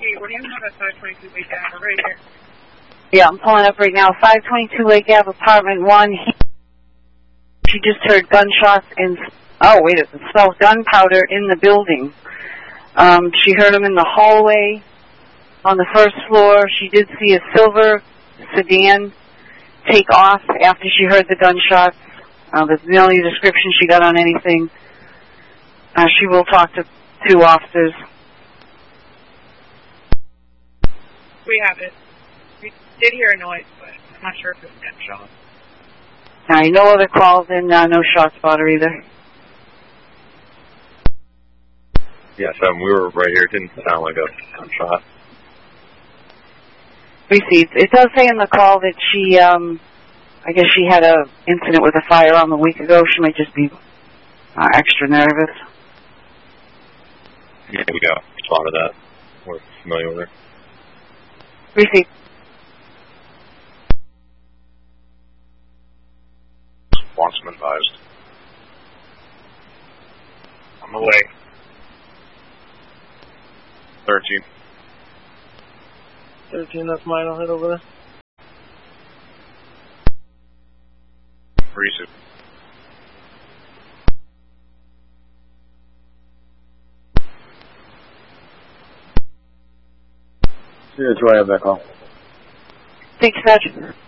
What do you have at 522 Lake Ave right here? Yeah, I'm pulling up right now. 522 Lake Ave, apartment 1. She just heard gunshots and, oh, wait, it smells gunpowder in the building. She heard them in the hallway on the first floor. She did see a silver sedan take off after she heard the gunshots. That's the only description she got on anything. She will talk to 2 officers. We have it. We did hear a noise, but I'm not sure if it was gunshot. All right, no other calls and no shot spotter either. Yeah, 7, we were right here. It didn't sound like a gunshot. Received. It does say in the call that she, I guess she had a incident with a firearm a week ago. She might just be extra nervous. Yeah, we got spotted that. We're familiar with her. Received. Want some advised. I'm away. 13. 13, that's mine. I'll head over there. Receive. Yeah, do I have that call? Thanks, Sergeant.